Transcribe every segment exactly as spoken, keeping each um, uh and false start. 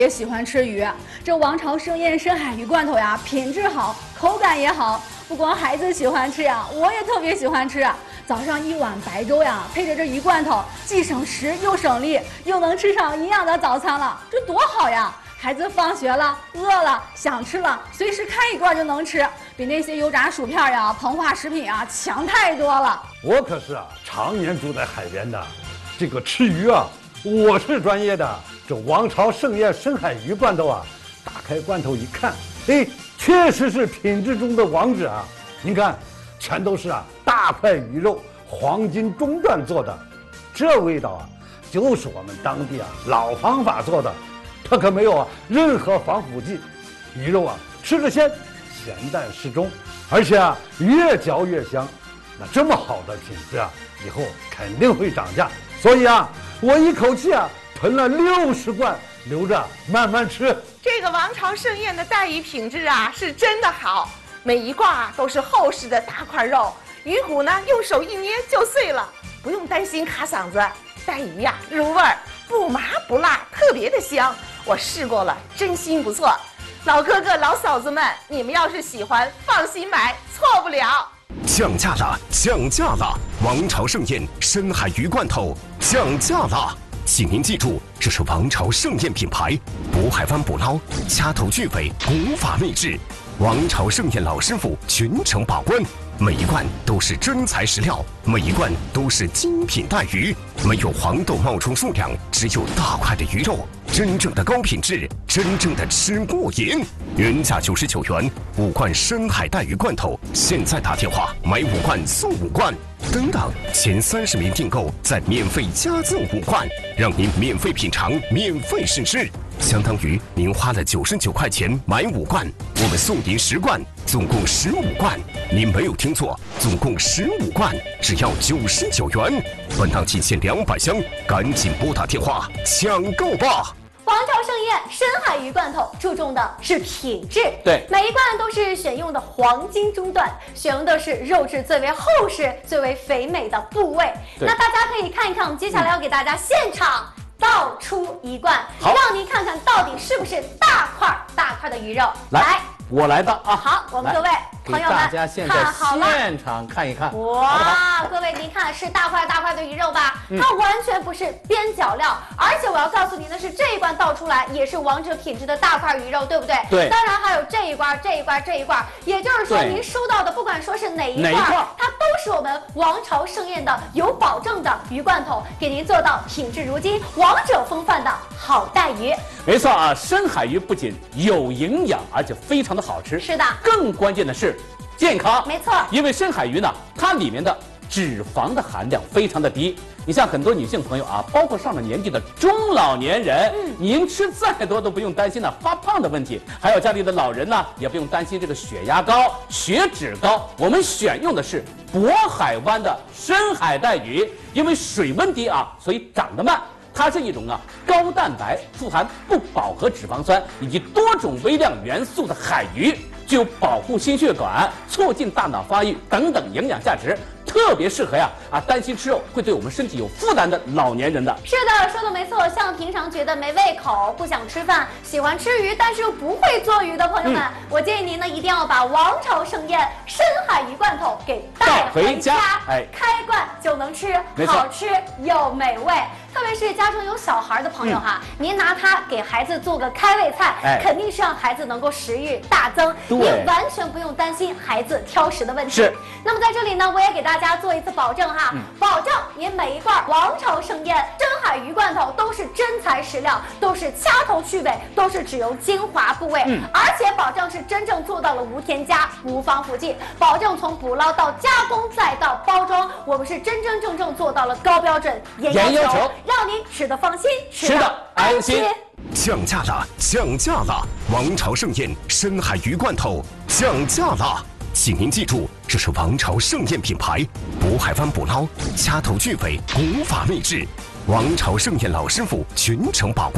也喜欢吃鱼，这王朝盛宴深海鱼罐头呀，品质好，口感也好。不光孩子喜欢吃呀，我也特别喜欢吃。早上一碗白粥呀，配着这鱼罐头，既省时又省力，又能吃上营养的早餐了，这多好呀！孩子放学了，饿了，想吃了，随时开一罐就能吃，比那些油炸薯片呀、膨化食品啊强太多了。 我可是啊，常年住在海边的，这个吃鱼啊，我是专业的。这王朝盛宴深海鱼罐头啊，打开罐头一看，哎，确实是品质中的王者啊！您看，全都是啊大块鱼肉，黄金中段做的，这味道啊，就是我们当地啊老方法做的，它可没有啊任何防腐剂，鱼肉啊吃着鲜，咸淡适中，而且啊越嚼越香。那这么好的品质啊，以后肯定会涨价，所以啊，我一口气啊。囤了六十罐，留着慢慢吃。 这个王朝盛宴的带鱼品质啊，是真的好，每一罐啊都是厚实的大块肉，鱼骨呢用手一捏就碎了，不用担心卡嗓子。带鱼呀、啊、入味儿，不麻不辣，特别的香。我试过了，真心不错。老哥哥老嫂子们，你们要是喜欢，放心买，错不了。 降价了，降价了！王朝盛宴深海鱼罐头降价了。请您记住，这是王朝盛宴品牌，渤海湾捕捞，掐头去尾，古法秘制。王朝盛宴老师傅全程把关，每一罐都是真材实料，每一罐都是精品带鱼，没有黄豆冒充数量，只有大块的鱼肉，真正的高品质，真正的吃过瘾。原价九十九元，五罐深海带鱼罐头，现在打电话买五罐送五罐。等等，前三十名订购再免费加赠五罐，让您免费品尝，免费试吃，相当于您花了九十九块钱买五罐，我们送您十罐，总共十五罐。您没有听错，总共十五罐，只要九十九元。本档仅限两百箱，赶紧拨打电话抢购吧！ 王朝盛宴深海鱼罐头注重的是品质， 对， 每一罐都是选用的黄金中段，选用的是肉质最为厚实、最为肥美的部位。那大家可以看一看，我们接下来要给大家现场倒出一罐，让您看看到底是不是大块大块的鱼肉。 来，来我来的啊！ 好，我们各位朋友们大家现在现场看一看。 哇，各位您看是大块大块的鱼肉吧？嗯、它完全不是边角料，而且我要告诉您的是，这一罐倒出来也是王者品质的大块鱼肉，对不对？ 对。 当然还有这一罐、这一罐、这一罐，也就是说您收到的不管说是哪一罐，它都是我们王朝盛宴的有保证的鱼罐头，给您做到品质如金、王者风范的好带鱼。 没错啊，深海鱼不仅有营养，而且非常的好吃。 是的。 更关键的是健康。 没错。 因为深海鱼呢，它里面的脂肪的含量非常的低。你像很多女性朋友啊，包括上了年纪的中老年人，嗯、您吃再多都不用担心呢发胖的问题。还有家里的老人呢，也不用担心这个血压高、血脂高。我们选用的是渤海湾的深海带鱼，因为水温低啊，所以长得慢。它是一种啊高蛋白、富含不饱和脂肪酸以及多种微量元素的海鱼，具有保护心血管、促进大脑发育等等营养价值，特别适合呀啊担心吃肉会对我们身体有负担的老年人的。 是的，说的没错。像平常觉得没胃口、不想吃饭、喜欢吃鱼但是又不会做鱼的朋友们，嗯、我建议您呢一定要把王朝盛宴深海鱼罐头给带回家， 哎， 开罐就能吃，好吃又美味。特别是家中有小孩的朋友哈，嗯、您拿它给孩子做个开胃菜，哎、肯定是让孩子能够食欲大增，您完全不用担心孩子挑食的问题。 是。 那么在这里呢，我也给大家做一次保证哈，嗯、保证您每一罐王朝盛宴深海鱼罐头都是真材实料，都是掐头去尾，都是只用精华部位，嗯、而且保证是真正做到了无添加、无防腐剂，保证从捕捞到加工再到包装，我们是真真正正做到了高标准、严要求。让您吃得放心， 吃得安心。 降价了，降价了！王朝盛宴深海鱼罐头降价了，请您记住，这是王朝盛宴品牌，渤海湾捕捞，掐头去尾，古法秘制。王朝盛宴老师傅全程把关，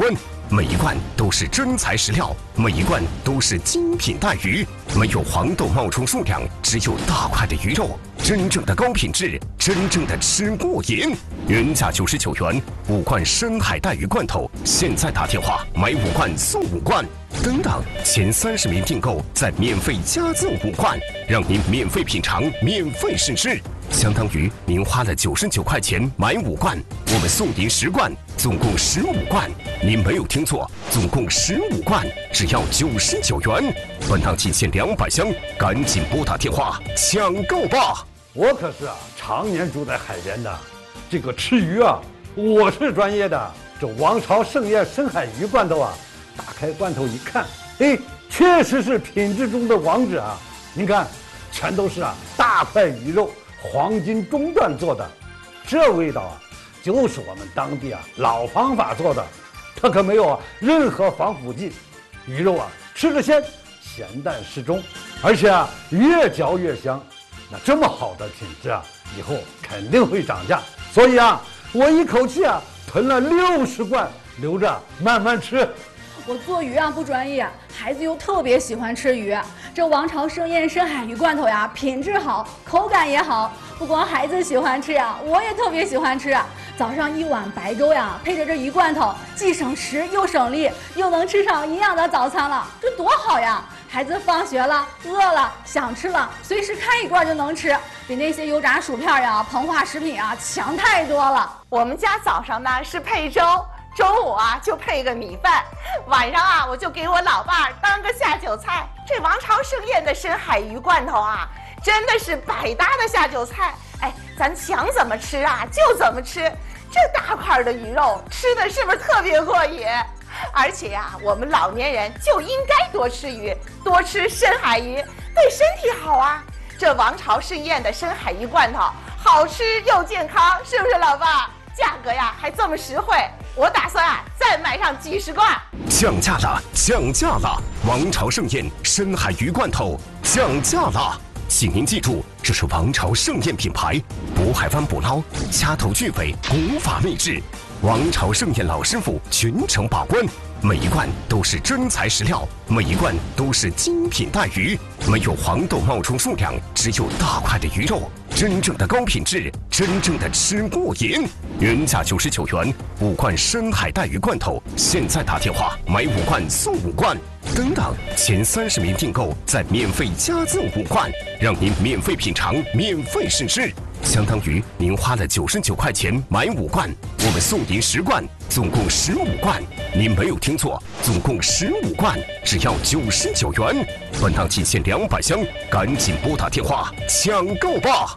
每一罐都是真材实料，每一罐都是精品带鱼，没有黄豆冒充数量，只有大块的鱼肉，真正的高品质，真正的吃过瘾。原价九十九元，五罐深海带鱼罐头，现在打电话买五罐送五罐。等等，前三十名订购再免费加赠五罐，让您免费品尝，免费试吃。相当于您花了九十九块钱买五罐，我们送您十罐，总共十五罐。您没有听错，总共十五罐，只要九十九元。本档仅限两百箱，赶紧拨打电话抢购吧！ 我可是啊，常年住在海边的，这个吃鱼啊，我是专业的。这王朝盛宴深海鱼罐头啊，打开罐头一看，哎，确实是品质中的王者啊！您看，全都是啊大块鱼肉。黄金中段做的，这味道啊，就是我们当地啊老方法做的，它可没有啊任何防腐剂，鱼肉啊吃着鲜，咸淡适中，而且啊越嚼越香。那这么好的品质啊，以后肯定会涨价，所以啊，我一口气啊囤了六十罐，留着慢慢吃。 我做鱼啊不专业，孩子又特别喜欢吃鱼。这王朝盛宴深海鱼罐头呀，品质好，口感也好。不光孩子喜欢吃呀，我也特别喜欢吃。早上一碗白粥呀，配着这鱼罐头，既省时又省力，又能吃上营养的早餐了，这多好呀！孩子放学了，饿了，想吃了，随时开一罐就能吃，比那些油炸薯片呀、膨化食品啊强太多了。 我们家早上呢是配粥。中午啊就配个米饭，晚上啊我就给我老伴儿当个下酒菜。这王朝盛宴的深海鱼罐头啊，真的是百搭的下酒菜。哎，咱想怎么吃啊就怎么吃，这大块的鱼肉吃的是不是特别过瘾？而且呀、啊，我们老年人就应该多吃鱼，多吃深海鱼，对身体好啊。这王朝盛宴的深海鱼罐头好吃又健康，是不是老伴儿？价格呀还这么实惠，我打算啊再买上几十罐。 降价了，降价了！王朝盛宴深海鱼罐头降价了，请您记住，这是王朝盛宴品牌，渤海湾捕捞，掐头去尾，古法秘制。王朝盛宴老师傅全程把关，每一罐都是真材实料，每一罐都是精品带鱼，没有黄豆冒充数量，只有大块的鱼肉，真正的高品质，真正的吃过瘾。原价九十九元，五罐深海带鱼罐头，现在打电话买五罐送五罐。等等，前三十名订购再免费加赠五罐，让您免费品尝，免费试吃。相当于您花了九十九块钱买五罐，我们送您十罐，总共十五罐。您没有听错，总共十五罐，只要九十九元。本档仅限两百箱，赶紧拨打电话抢购吧！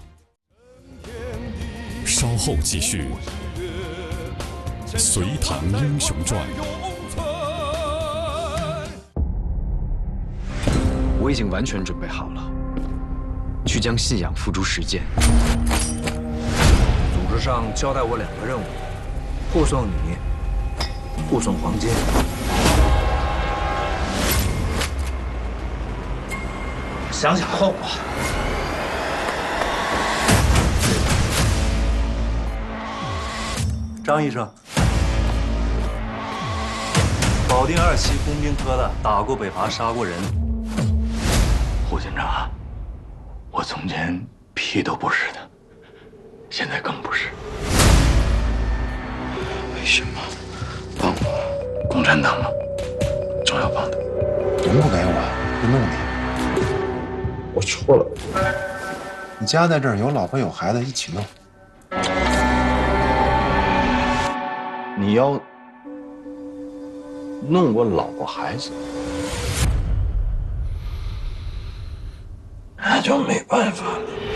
稍后继续《隋唐英雄传》。 我已经完全准备好了，去将信仰付诸实践。 组织上交代我两个任务：护送你，护送黄金。想想后果。张医生，保定二期工兵科的，打过北伐，杀过人。 胡警长，我从前屁都不是的，现在更不是。为什么帮我？共产党吗？总要帮的。 赢不给我，就弄你。 我错了。 你家在这儿，有老婆有孩子，一起弄。 你要弄我老婆孩子，那就没办法了。